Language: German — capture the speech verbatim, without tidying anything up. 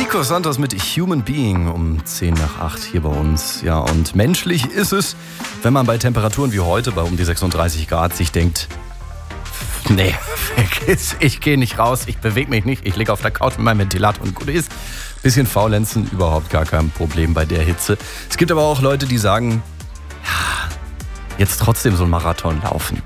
Nico Santos mit Human Being um zehn nach acht hier bei uns. Ja, und menschlich ist es, wenn man bei Temperaturen wie heute, bei um die sechsunddreißig Grad, sich denkt, nee, vergiss, ich gehe nicht raus, ich bewege mich nicht, ich liege auf der Couch mit meinem Ventilator und gut ist. Bisschen faulenzen, überhaupt gar kein Problem bei der Hitze. Es gibt aber auch Leute, die sagen, ja, jetzt trotzdem so einen Marathon laufen.